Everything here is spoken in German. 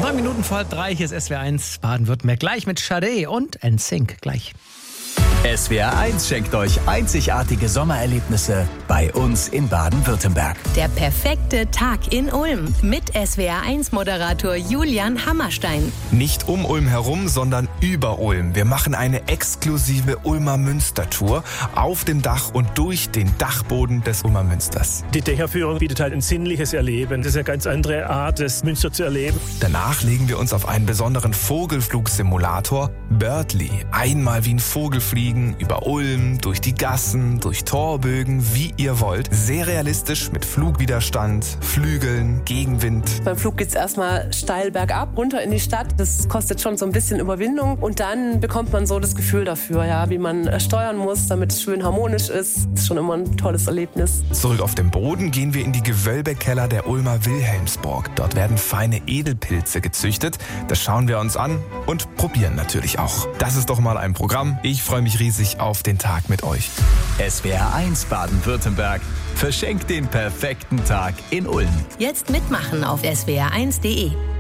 9 Minuten vor 3, hier ist SWR1 Baden-Württemberg. Gleich mit Sade und NSYNC. Gleich. SWR1 schenkt euch einzigartige Sommererlebnisse bei uns in Baden-Württemberg. Der perfekte Tag in Ulm mit SWR1-Moderator Julian Hammerstein. Nicht um Ulm herum, sondern über Ulm. Wir machen eine exklusive Ulmer Münstertour auf dem Dach und durch den Dachboden des Ulmer Münsters. Die Dächerführung bietet halt ein sinnliches Erleben. Das ist eine ganz andere Art, das Münster zu erleben. Danach legen wir uns auf einen besonderen Vogelflugsimulator, Birdly. Einmal wie ein Vogel fliegen, über Ulm, durch die Gassen, durch Torbögen, wie ihr wollt. Sehr realistisch mit Flugwiderstand, Flügeln, Gegenwind. Beim Flug geht's erstmal steil bergab, runter in die Stadt. Das kostet schon so ein bisschen Überwindung. Und dann bekommt man so das Gefühl dafür, ja, wie man steuern muss, damit es schön harmonisch ist. Das ist schon immer ein tolles Erlebnis. Zurück auf dem Boden gehen wir in die Gewölbekeller der Ulmer Wilhelmsburg. Dort werden feine Edelpilze gezüchtet. Das schauen wir uns an und probieren natürlich auch. Das ist doch mal ein Programm. Ich freue mich riesig auf den Tag mit euch. SWR1 Baden-Württemberg verschenkt den perfekten Tag in Ulm. Jetzt mitmachen auf swr1.de.